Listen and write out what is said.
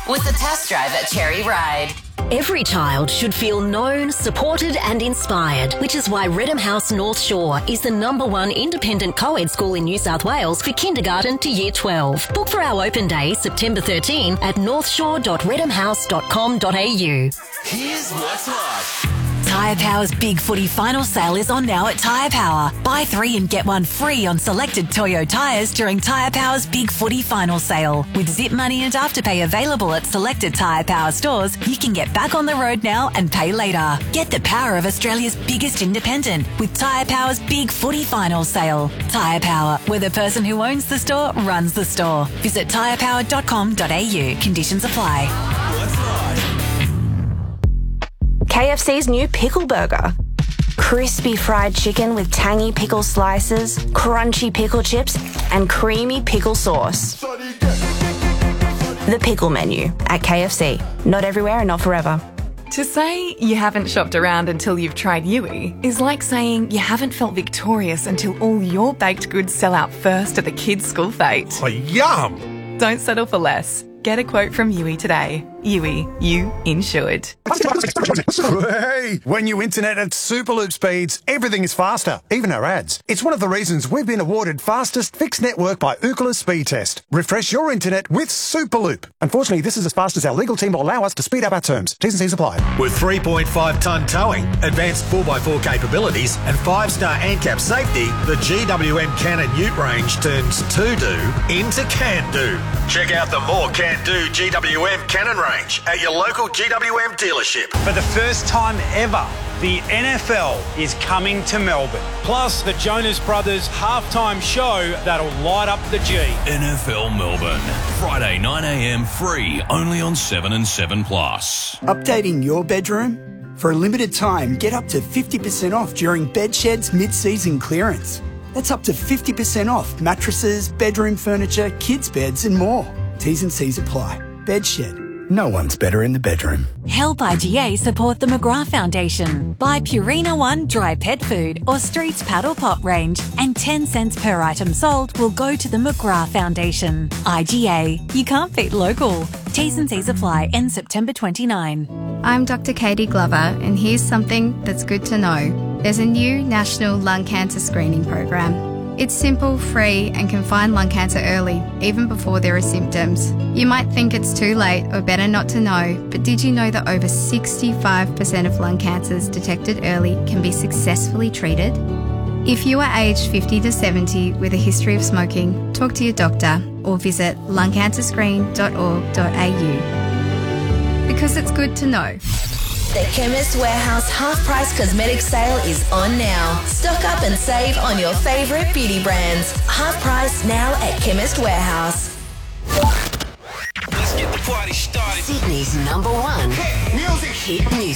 with the test drive at Cherry Ride. Every child should feel known, supported and inspired, which is why Redham House North Shore is the #1 independent co-ed school in New South Wales for kindergarten to year 12. Book for our open day, September 13 at northshore.redhamhouse.com.au. Here's what's hot. Tyre Power's Big Footy Final Sale is on now at Tyre Power. Buy 3 and get 1 free on selected Toyo tyres during Tyre Power's Big Footy Final Sale. With Zip Money and Afterpay available at selected Tyre Power stores, you can get back on the road now and pay later. Get the power of Australia's biggest independent with Tyre Power's Big Footy Final Sale. Tyre Power, where the person who owns the store runs the store. Visit tyrepower.com.au. Conditions apply. What's hot? KFC's new pickle burger. Crispy fried chicken with tangy pickle slices, crunchy pickle chips, and creamy pickle sauce. The pickle menu at KFC. Not everywhere and not forever. To say you haven't shopped around until you've tried Yui is like saying you haven't felt victorious until all your baked goods sell out first at the kids' school fete. Oh, yum! Don't settle for less. Get a quote from Yui today. Yui, you insured. Hey, when you internet at Superloop speeds, everything is faster, even our ads. It's one of the reasons we've been awarded fastest fixed network by Ookla Speed Test. Refresh your internet with Superloop. Unfortunately, this is as fast as our legal team will allow us to speed up our terms. T's and C's apply. With 3.5-tonne towing, advanced 4x4 capabilities and 5-star ANCAP safety, the GWM Cannon Ute range turns to-do into can-do. Check out the more can-do GWM Cannon range at your local GWM dealership. For the first time ever, the NFL is coming to Melbourne. Plus, the Jonas Brothers halftime show that'll light up the G. NFL Melbourne. Friday 9 a.m. free, only on 7 and 7 Plus. Updating your bedroom? For a limited time, get up to 50% off during Bedshed's mid-season clearance. That's up to 50% off mattresses, bedroom furniture, kids' beds and more. T's and C's apply. Bedshed. No one's better in the bedroom. Help IGA support the McGrath Foundation. Buy Purina One dry pet food or Streets Paddle Pop range, and 10 cents per item sold will go to the McGrath Foundation. IGA, you can't beat local. T's and C's apply. End September 29. I'm Dr. Katie Glover, and here's something that's good to know. There's a new national lung cancer screening program. It's simple, free, and can find lung cancer early, even before there are symptoms. You might think it's too late or better not to know, but did you know that over 65% of lung cancers detected early can be successfully treated? If you are aged 50 to 70 with a history of smoking, talk to your doctor or visit lungcancerscreen.org.au. Because it's good to know. The Chemist Warehouse half-price cosmetic sale is on now. Stock up and save on your favourite beauty brands. Half price now at Chemist Warehouse. Let's get the party started. Sydney's #1 music hit music.